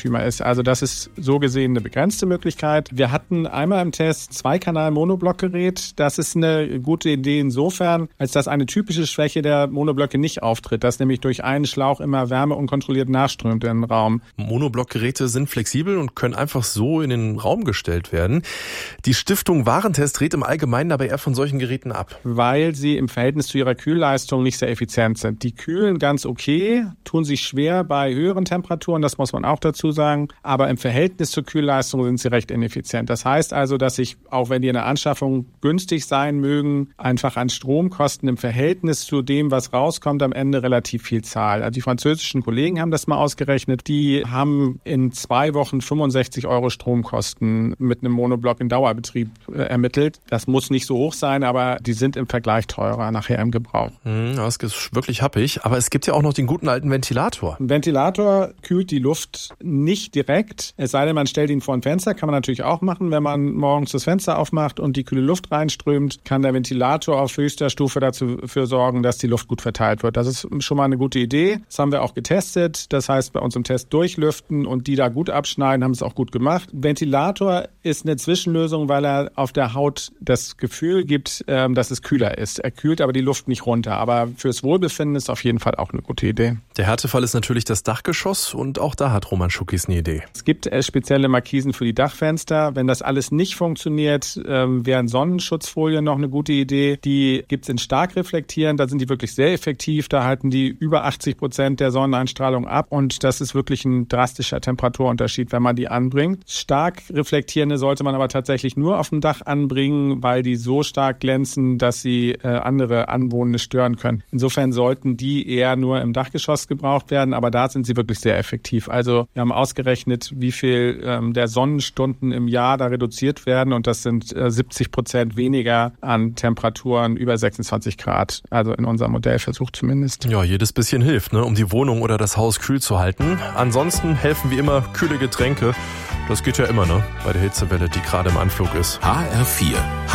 Eigentümer ist. Also das ist so gesehen eine begrenzte Möglichkeit. Wir hatten einmal im Test 2-Kanal-Monoblockgerät. Das ist eine gute Idee insofern, als dass eine typische Schwäche der Monoblöcke nicht auftritt, dass nämlich durch einen Schlauch immer Wärme unkontrolliert nachströmt in den Raum. Monoblockgeräte sind flexibel und können einfach so in den Raum gestellt werden. Die Stiftung Warentest rät im Allgemeinen aber eher von solchen Geräten ab. Weil sie im Verhältnis zu ihrer Kühlleistung nicht sehr effizient sind. Die kühlen ganz okay, tun sich schwer bei höheren Temperaturen, das muss man auch dazu sagen, aber im Verhältnis zur Kühlleistung sind sie recht ineffizient. Das heißt also, dass ich, auch wenn die in der Anschaffung günstig sein mögen, einfach an Stromkosten im Verhältnis zu dem, was rauskommt, am Ende relativ viel zahle. Also die französischen Kollegen haben das mal ausgerechnet. Die haben in 2 Wochen 65 € Stromkosten mit einem Monoblock in Dauerbetrieb ermittelt. Das muss nicht so hoch sein, aber die sind im Vergleich teurer nachher im Gebrauch. Das ist wirklich happig. Aber es gibt ja auch noch den guten alten Ventilator. Ein Ventilator kühlt die Luft nicht direkt. Es sei denn, man stellt ihn vor ein Fenster. Kann man natürlich auch machen. Wenn man morgens das Fenster aufmacht und die kühle Luft reinströmt, kann der Ventilator auf höchster Stufe dafür sorgen, dass die Luft gut verteilt wird. Das ist schon mal eine gute Idee. Das haben wir auch getestet. Das heißt, bei uns im Test durchlüften und die da gut abschneiden, haben es auch gut gemacht. Ventilator ist eine Zwischenlösung, weil er auf der Haut das Gefühl gibt, dass es kühler ist. Er kühlt aber die Luft nicht runter. Aber fürs Wohlbefinden ist auf jeden Fall auch eine gute Idee. Der Härtefall ist natürlich das Dachgeschoss und auch da hat Roman Schuckis eine Idee. Es gibt spezielle Markisen für die Dachfenster. Wenn das alles nicht funktioniert, wären Sonnenschutzfolien noch eine gute Idee. Die gibt's in stark reflektierend. Da sind die wirklich sehr effektiv. Da halten die über 80% der Sonneneinstrahlung ab. Und das ist wirklich ein drastischer Temperaturunterschied, wenn man die anbringt. Stark reflektierende sollte man aber tatsächlich nur auf dem Dach anbringen, weil die so stark glänzen, dass sie andere Anwohner stören können. Insofern sollten die eher nur im Dachgeschoss gebraucht werden, aber da sind sie wirklich sehr effektiv. Also wir haben ausgerechnet, wie viel der Sonnenstunden im Jahr da reduziert werden und das sind 70% weniger an Temperaturen über 26 Grad. Also in unserem Modellversuch zumindest. Ja, jedes bisschen hilft, ne, um die Wohnung oder das Haus kühl zu halten. Ansonsten helfen wie immer kühle Getränke. Das geht ja immer, ne, bei der Hitzewelle, die gerade im Anflug ist. HR4